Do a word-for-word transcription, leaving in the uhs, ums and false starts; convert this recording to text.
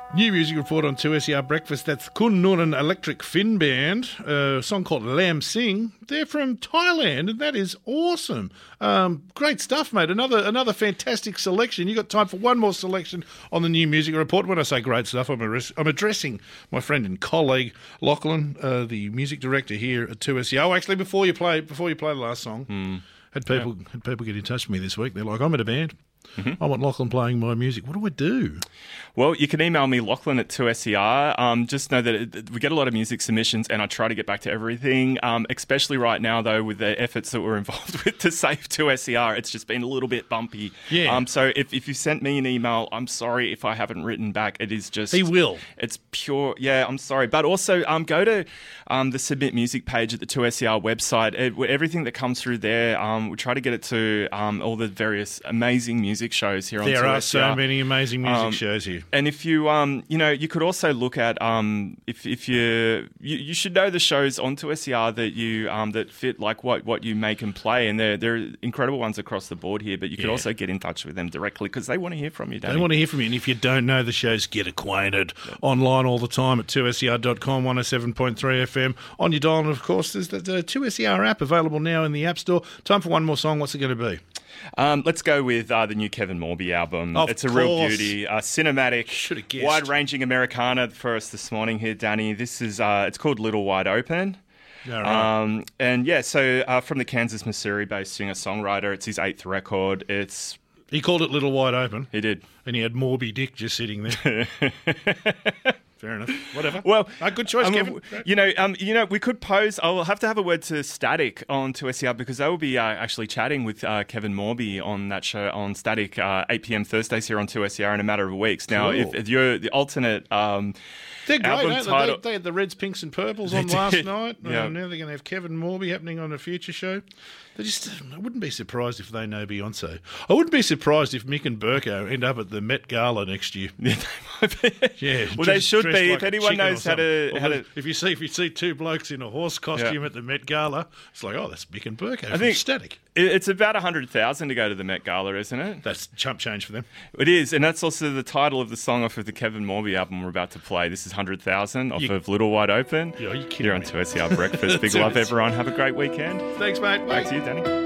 New music report on two S E R Breakfast. That's Kun Nunan Electric Fin Band, a song called Lam Sing. They're from Thailand, and that is awesome. Um, great stuff, mate. Another another fantastic selection. You got time for one more selection on the new music report. When I say great stuff, I'm, address- I'm addressing my friend and colleague Lachlan, uh, the music director here at two S E R. Oh, actually, before you play before you play the last song, mm. had people yeah. had people get in touch with me this week. They're like, I'm in a band. Mm-hmm. I want Lachlan playing my music. What do I do? Well, you can email me, Lachlan at two S E R. Um, just know that it, we get a lot of music submissions and I try to get back to everything, um, especially right now, though, with the efforts that we're involved with to save two S E R. It's just been a little bit bumpy. Yeah. Um, so if, if you sent me an email, I'm sorry if I haven't written back. It is just... He will. It's pure... Yeah, I'm sorry. But also, um, go to um, the Submit Music page at the two S E R website. It, everything that comes through there, um, we try to get it to um, all the various amazing music shows here on There two are S E R. so many amazing music um, shows here. And if you, um, you know, you could also look at um, if if you, you you should know the shows on two S E R that you um, that fit like what, what you make and play, and they're they're incredible ones across the board here. But you could Yeah. also get in touch with them directly because they want to hear from you. Danny. They want to hear from you, and if you don't know the shows, get acquainted. Online all the time at two S E R dot com, one oh seven point three F M on your dial, and of course there's the, the two S E R app available now in the App Store. Time for one more song. What's it going to be? Um, let's go with uh, the new Kevin Morby album. Of it's a course. real beauty, uh, cinematic, Should've guessed. wide-ranging Americana for us this morning here, Danny. This is uh, it's called Little Wide Open. All right. Um, and yeah, so uh, from the Kansas, Missouri-based singer-songwriter, it's his eighth record. It's He called it Little Wide Open. he did. And he had Morby Dick just sitting there. Fair enough. Whatever. Well, uh, good choice, um, Kevin. You know, um, you know, we could pose. I'll have to have a word to Static on two S E R because they will be uh, actually chatting with uh, Kevin Morby on that show on Static, uh, eight p.m. Thursdays here on two S E R in a matter of weeks. Now, Cool. if, if you're the alternate. Um, They're great, album aren't they? title- They, they had the Reds, Pinks and Purples They on last did. night. Yeah. Um, now they're going to have Kevin Morby happening on a future show. They just, I wouldn't be surprised if they know Beyonce. I wouldn't be surprised if Mick and Burko end up at the Met Gala next year. Yeah, they might be. Yeah, well, they dressed- should dressed be. like If a anyone chicken or knows how to, something. how Or to, if you see if you see two blokes in a horse costume Yeah. at the Met Gala, it's like, oh, that's Mick and Burko I from think Static. it- it's about a hundred thousand to go to the Met Gala, isn't it? That's chump change for them. It is, and that's also the title of the song off of the Kevin Morby album we're about to play. This is hundred thousand off You- of Little Wide Open. Yeah, are you kidding Here on me? two S E R Breakfast. Big love, everyone. Have a great weekend. Thanks, mate. Bye. Back to you, Danny.